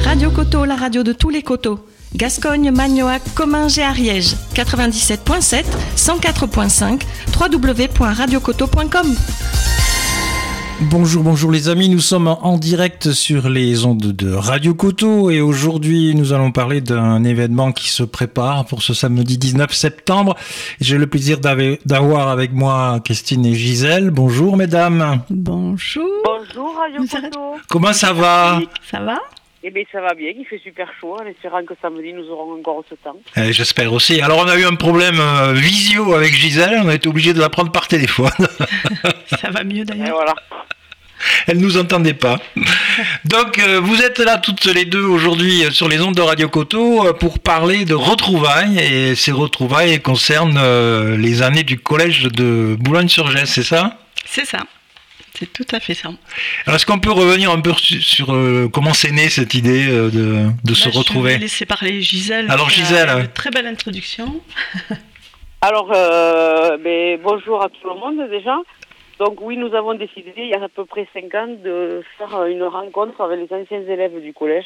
Radio Coteau, la radio de tous les coteaux. Gascogne, Magnoac, Comminges et Ariège. 97.7, 104.5, www.radiocoteau.com. Bonjour les amis, nous sommes en direct sur les ondes de Radio Coteau et aujourd'hui nous allons parler d'un événement qui se prépare pour ce samedi 19 septembre. J'ai le plaisir d'avoir avec moi Christine et Gisèle. Bonjour mesdames. Bonjour. Bonjour Radio Coteau. Comment ça va ? Ça va ? Eh bien ça va bien, il fait super chaud, en espérant que samedi nous aurons encore ce temps. J'espère aussi. Alors on a eu un problème visio avec Gisèle, on a été obligé de la prendre par téléphone. Ça va mieux d'ailleurs. Et voilà. Elle nous entendait pas. Donc vous êtes là toutes les deux aujourd'hui sur les ondes de Radio Coteau pour parler de retrouvailles et ces retrouvailles concernent les années du collège de Boulogne-sur-Gesse, c'est ça ? C'est ça. C'est tout à fait ça. Alors est-ce qu'on peut revenir un peu sur comment c'est né cette idée de se retrouver ? Je vais laisser parler Gisèle. Alors Gisèle, une très belle introduction. Alors bonjour à tout le monde déjà. Donc oui, nous avons décidé il y a à peu près 5 ans de faire une rencontre avec les anciens élèves du collège.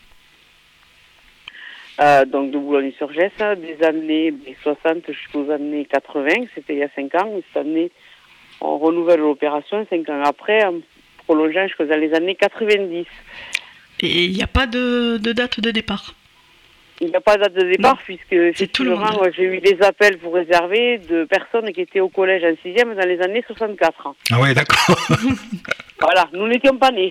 Donc de Boulogne-sur-Gesse, des années 60 jusqu'aux années 80, c'était il y a 5 ans. Et cette année, on renouvelle l'opération 5 ans après, en prolongeant jusqu'aux les années 90. Et il n'y a pas de date de départ. Il n'y a pas de date de départ, non, puisque effectivement, j'ai eu des appels pour réserver de personnes qui étaient au collège en 6e dans les années 64. Ah oui, d'accord. Voilà, nous n'étions pas nés.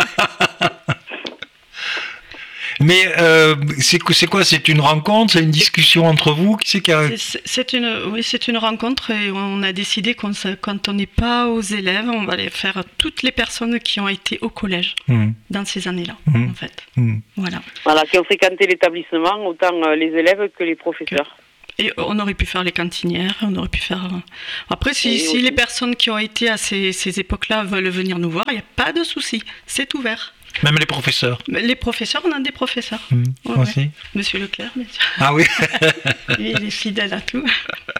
Mais c'est quoi ? C'est une rencontre ? C'est une discussion entre vous ? C'est une rencontre et on a décidé quand on n'est pas aux élèves, on va aller faire toutes les personnes qui ont été au collège dans ces années-là, en fait. Voilà, qui ont fréquenté l'établissement, autant les élèves que les professeurs. Et on aurait pu faire les cantinières, on aurait pu faire... Après, si les personnes qui ont été à ces époques-là veulent venir nous voir, il n'y a pas de souci, c'est ouvert. Même les professeurs. Les professeurs, on a des professeurs. Aussi. Ouais. Monsieur Leclerc, bien sûr. Ah oui. Il est fidèle à tout.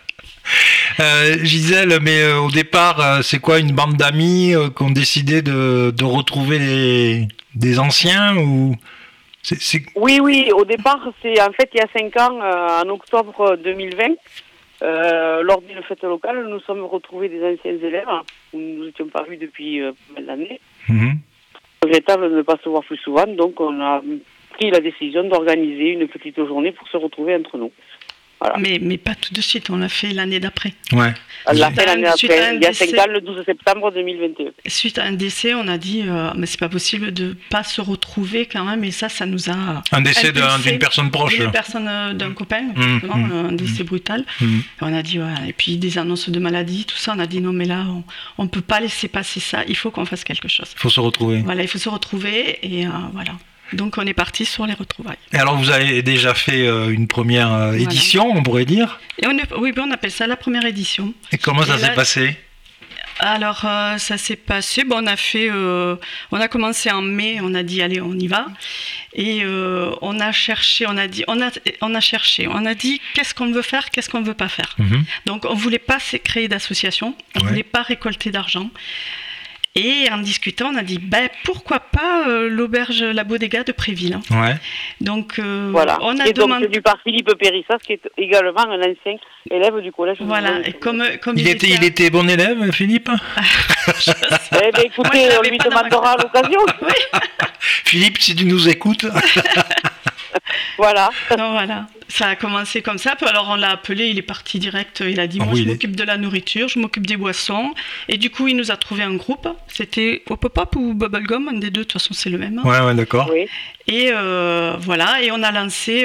Gisèle, mais au départ, c'est quoi, une bande d'amis qui ont décidé de retrouver des anciens ou c'est... Oui, au départ, c'est en fait il y a 5 ans, en octobre 2020, lors d'une fête locale, nous sommes retrouvés des anciens élèves où nous n'étions pas vus depuis pas mal d'années. Regrettable de ne pas se voir plus souvent, donc on a pris la décision d'organiser une petite journée pour se retrouver entre nous. Voilà. Mais pas tout de suite, on l'a fait l'année d'après. Ouais. On l'a fait l'année d'après, il y a 5 ans, le 12 septembre 2021. Suite à un décès, on a dit, mais c'est pas possible de pas se retrouver quand même, et ça nous a... Un décès d'une personne proche. D'une personne, d'un copain, un décès brutal. On a dit, et puis des annonces de maladie, tout ça, on a dit non, mais là, on peut pas laisser passer ça, il faut qu'on fasse quelque chose. Il faut se retrouver. Voilà, il faut se retrouver, et voilà. Donc on est parti sur les retrouvailles. Et alors vous avez déjà fait une première édition, on pourrait dire ? Et on appelle ça la première édition. Et comment ça s'est passé ? Alors ça s'est passé, on a commencé en mai, on a dit allez on y va. Et on a cherché, on a dit qu'est-ce qu'on veut faire, qu'est-ce qu'on veut pas faire. Donc on voulait pas créer d'association, on voulait pas récolter d'argent. Et en discutant, on a dit pourquoi pas l'auberge La Bodega de Préville. Ouais. Donc voilà. On a et demandé. Donc du par Philippe Périssas, qui est également un ancien élève du collège. Voilà. Et comme il était bon élève, Philippe. Écoutez, on lui demandera à l'occasion. Oui. Philippe, si tu nous écoutes. Voilà. Non, voilà. Ça a commencé comme ça. Alors on l'a appelé, il est parti direct. Il a dit moi je m'occupe de la nourriture, je m'occupe des boissons. Et du coup il nous a trouvé un groupe. C'était Pop-Up ou Bubblegum, un des deux. De toute façon c'est le même. Ouais, d'accord. Oui. Et voilà. Et on a lancé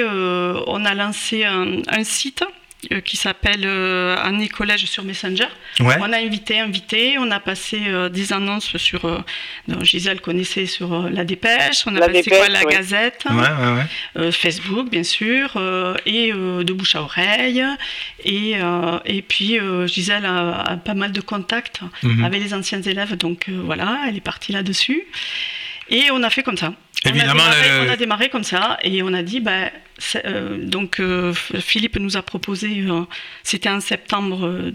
un site qui s'appelle Année Collège sur Messenger. Ouais. On a invité, on a passé des annonces sur, Gisèle connaissait sur La Dépêche, on a passé la Gazette, Facebook bien sûr, et de bouche à oreille, et puis Gisèle a pas mal de contacts avec les anciens élèves, donc voilà, elle est partie là-dessus. Et on a fait comme ça. Évidemment, on a démarré comme ça et on a dit, donc Philippe nous a proposé, c'était en septembre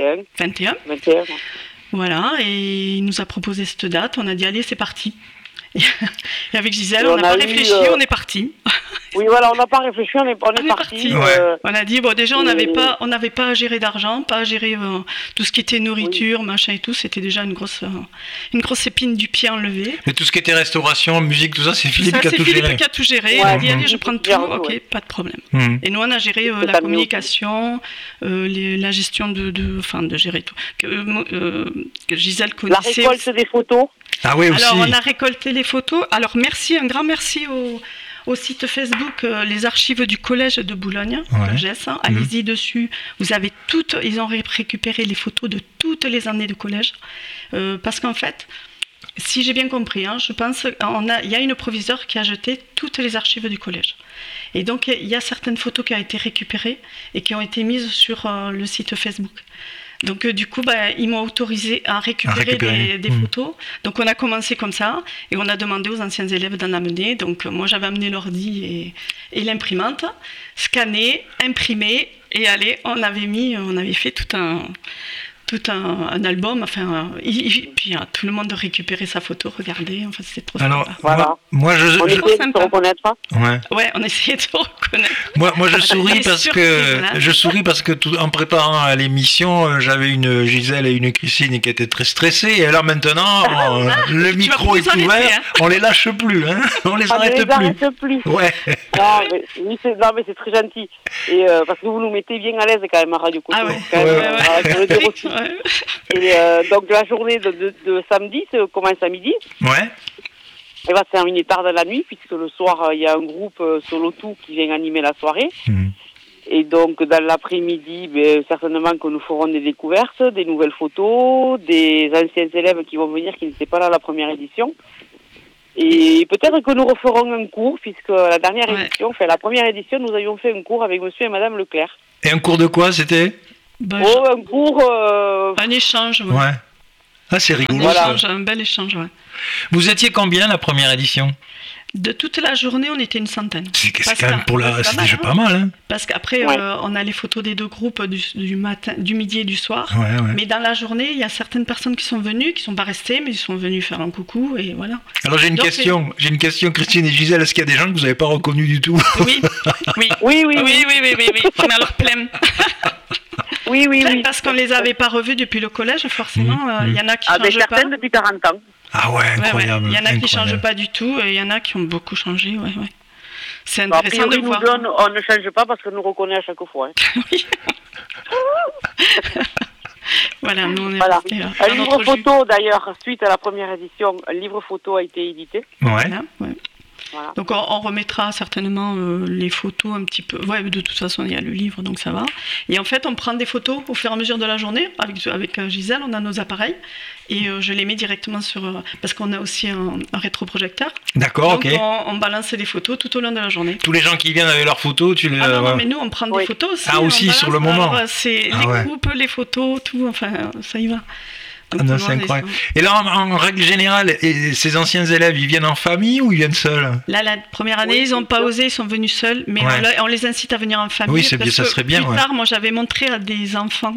2021. Voilà, et il nous a proposé cette date. On a dit, allez, c'est parti. Et avec Gisèle, on n'a pas réfléchi, on est parti. Oui, voilà, on n'a pas réfléchi, on est parti. On a dit, bon, déjà, on n'avait pas à gérer d'argent, pas à gérer tout ce qui était nourriture, machin et tout. C'était déjà une grosse épine du pied enlevée. Et tout ce qui était restauration, musique, tout ça, c'est Philippe qui a tout géré. C'est Philippe qui a tout géré. Il a dit, allez, je prends tout, ok, pas de problème. Et nous, on a géré la communication, la gestion de gérer tout. Que Gisèle connaissait. La récolte des photos. Ah oui, aussi. Alors, on a récolté les photos. Alors, un grand merci au site Facebook Les Archives du Collège de Boulogne, GES. Allez-y dessus. Vous avez ils ont récupéré les photos de toutes les années de collège. Parce qu'en fait, si j'ai bien compris, je pense qu'il y a une proviseure qui a jeté toutes les archives du collège. Et donc, il y a certaines photos qui ont été récupérées et qui ont été mises sur le site Facebook. Donc du coup, ils m'ont autorisé à récupérer des photos. Donc on a commencé comme ça et on a demandé aux anciens élèves d'en amener. Donc moi j'avais amené l'ordi et l'imprimante, scanné, imprimé et allez, on avait fait tout un album, enfin, puis tout le monde récupérait sa photo, regardez, enfin c'était trop sympa. Voilà. Moi je essayait de se reconnaître. Ouais, on essayait de se reconnaître. Moi je souris parce que en préparant l'émission, j'avais une Gisèle et une Christine qui étaient très stressées et alors maintenant le micro est ouvert, on les lâche plus, on les arrête plus. Ouais. Non mais c'est très gentil et parce que vous nous mettez bien à l'aise quand même à Radio Coto. Ah ouais. Et donc la journée de samedi commence à midi. Ouais. Elle va se terminer tard dans la nuit puisque le soir il y a un groupe Solotou qui vient animer la soirée. Et donc dans l'après-midi, certainement que nous ferons des découvertes, des nouvelles photos, des anciens élèves qui vont venir qui n'étaient pas là à la première édition. Et peut-être que nous referons un cours puisque la dernière édition, la première édition, nous avions fait un cours avec monsieur et madame Leclerc. Et un cours de quoi c'était ? Un cours... Un échange, ouais. Ah, c'est rigolo. Un bel échange, ouais. Vous étiez combien la première édition ? De toute la journée, on était une centaine. C'est quand même c'est déjà pas mal. Parce qu'après, on a les photos des deux groupes du matin, du midi et du soir. Ouais. Mais dans la journée, il y a certaines personnes qui sont venues, qui sont pas restées, mais ils sont venus faire un coucou et voilà. Alors j'ai une question, Christine et Gisèle, est-ce qu'il y a des gens que vous n'avez pas reconnus du tout ? Oui. On a leur plein. Oui. Parce qu'on les avait pas revus depuis le collège, forcément. Il y en a qui changent pas. Certaines depuis 40 ans. Ah ouais, incroyable. Il y en a qui changent pas du tout et il y en a qui ont beaucoup changé, ouais. C'est intéressant de voir. On ne change pas parce que nous reconnaît à chaque fois. Oui. Voilà, nous on est restés, un livre photo d'ailleurs, suite à la première édition, un livre photo a été édité. Ouais. Voilà. Donc on remettra certainement les photos un petit peu. Ouais, de toute façon il y a le livre donc ça va. Et en fait on prend des photos au fur et à mesure de la journée avec Gisèle, on a nos appareils et je les mets directement sur parce qu'on a aussi un rétroprojecteur. D'accord, donc, ok. On balance des photos tout au long de la journée. Tous les gens qui viennent avec leurs photos, tu les. Non, mais nous on prend des photos aussi. Ah aussi sur le moment. Alors, c'est les groupes, les photos, tout. Enfin ça y va. Non, c'est incroyable. Et là, en règle générale, ces anciens élèves, ils viennent en famille ou ils viennent seuls ? Là, la première année, ils n'ont pas osé, ils sont venus seuls, mais on les incite à venir en famille. Oui, ça serait bien. Plus tard, moi, j'avais montré à des enfants,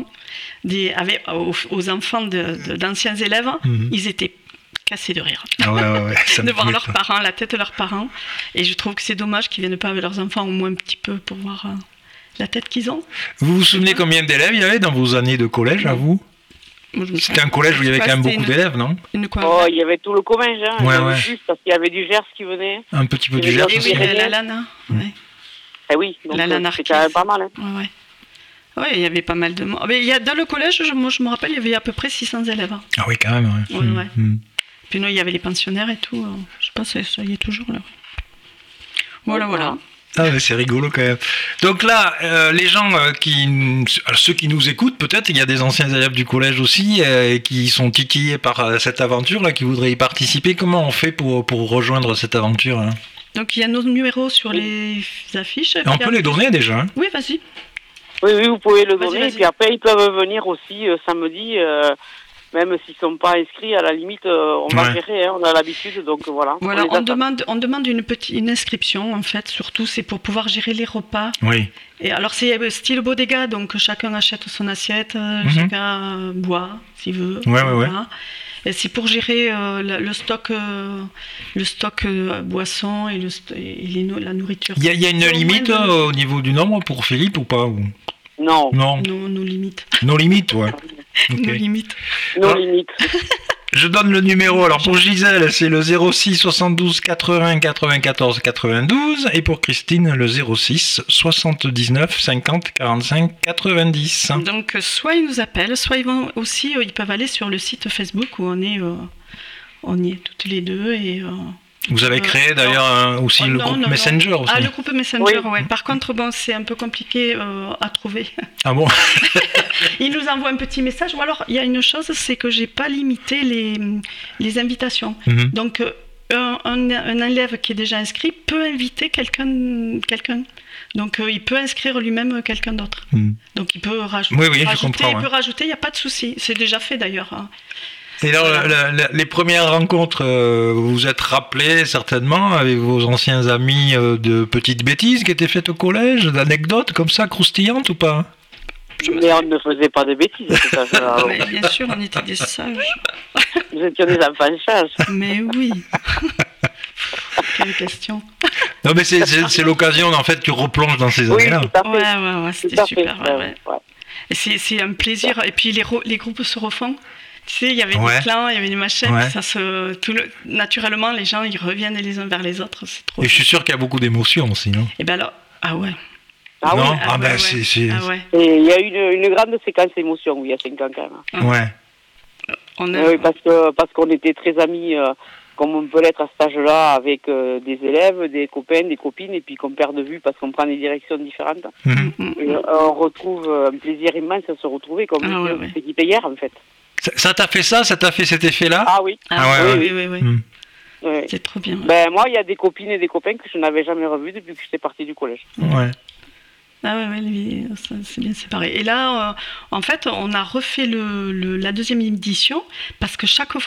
aux enfants d'anciens élèves, ils étaient cassés de rire. Ah ouais, devant leurs parents, la tête de leurs parents. Et je trouve que c'est dommage qu'ils ne viennent pas avec leurs enfants, au moins un petit peu, pour voir la tête qu'ils ont. Vous vous souvenez combien d'élèves il y avait dans vos années de collège, à vous ? C'était un collège où il y avait quand même beaucoup d'élèves, non ? Il y avait tout le collège, juste parce qu'il y avait du Gers qui venait. Un petit peu du Gers aussi. La Lana, oui, donc c'est quand même pas mal. Ouais, il y avait pas mal de monde. Mais dans le collège, je me rappelle, il y avait à peu près 600 élèves. Ah oui, quand même, Puis nous, il y avait les pensionnaires et tout. Je pense que ça y est toujours là. Voilà. Ah, mais c'est rigolo quand même. Donc là, les gens ceux qui nous écoutent, peut-être, il y a des anciens élèves du collège aussi qui sont titillés par cette aventure là, qui voudraient y participer. Comment on fait pour rejoindre cette aventure là ? Donc il y a nos numéros sur les affiches. Et on peut les donner déjà. Oui, vas-y. Oui, vous pouvez le donner. Et puis après, ils peuvent venir aussi samedi. Même s'ils ne sont pas inscrits, à la limite, on va gérer, on a l'habitude, donc voilà. Voilà, on demande une inscription, en fait, surtout, c'est pour pouvoir gérer les repas. Oui. Et alors, c'est style bodega, donc chacun achète son assiette, chacun boit, s'il veut. Ouais. Et c'est pour gérer le stock boissons et, la nourriture. Il y a une limite au niveau du nombre pour Philippe ou pas? Non. Non. Non, nos limites. Nos limites, ouais. Okay. Nos limites. Nos limites. Je donne le numéro. Alors pour Gisèle, c'est le 06 72 80 94 92 et pour Christine, le 06 79 50 45 90. Donc soit ils nous appellent, soit ils peuvent aller sur le site Facebook où on y est toutes les deux et vous avez créé d'ailleurs aussi le groupe Messenger aussi. Ah, le groupe Messenger, oui. Par contre, c'est un peu compliqué à trouver. Ah bon? Ils nous envoient un petit message. Ou alors, il y a une chose, c'est que j'ai pas limité les invitations. Mm-hmm. Donc, un élève qui est déjà inscrit peut inviter quelqu'un. Donc, il peut inscrire lui-même quelqu'un d'autre. Mm. Donc, il peut rajouter. Oui, je comprends. Il peut rajouter, il n'y a pas de souci. C'est déjà fait d'ailleurs. Hein. Et alors, les premières rencontres, vous vous êtes rappelé certainement avec vos anciens amis de petites bêtises qui étaient faites au collège, d'anecdotes comme ça, croustillantes ou pas? Mais on ne faisait pas de bêtises. Mais bien sûr, on était des sages. Nous étions des enfants sages. Mais oui. Quelle question. Non, mais c'est l'occasion en fait que tu replonges dans ces années-là. Ouais, c'était super. Ouais. Et c'est un plaisir. Et puis les groupes se refont. Tu sais, il y avait des clans, il y avait des machins, naturellement, les gens, ils reviennent les uns vers les autres, c'est trop. Et je suis sûr qu'il y a beaucoup d'émotions aussi, non? Et ben alors, ah ouais. Ah non, oui. Ah ben c'est... Ah ouais. Et il y a une grande séquence d'émotions, il y a 5 ans quand même. Ouais. Oui, parce qu'on était très amis, comme on peut l'être à cet âge-là, avec des élèves, des copains, des copines, et puis qu'on perd de vue parce qu'on prend des directions différentes. Mm-hmm. Et on retrouve un plaisir immense à se retrouver, comme c'était hier en fait. Ça t'a fait cet effet-là? Ah oui. Oui. Oui. C'est trop bien. Ben, moi, il y a des copines et des copains que je n'avais jamais revus depuis que j'étais partie du collège. Ouais. Ah ouais, c'est bien séparé. Et là, en fait, on a refait la deuxième édition parce que chaque